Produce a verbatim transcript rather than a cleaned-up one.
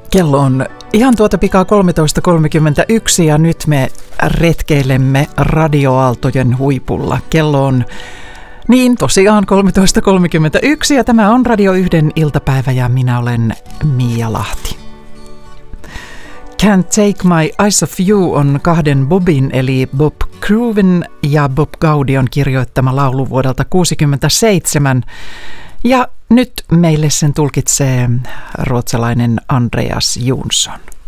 Kello on ihan tuota pikaa kolmetoista kolmekymmentäyksi ja nyt me retkeilemme radioaaltojen huipulla. Kello on niin tosiaan kolmetoista kolmekymmentäyksi ja tämä on Radio yhden iltapäivä ja minä olen Mia Lahti. Can't Take My Eyes Off You on kahden Bobin eli Bob Cruden ja Bob Gaudion kirjoittama laulu vuodelta kuusikymmentäseitsemän. Ja nyt meille sen tulkitsee ruotsalainen Andreas Jonsson.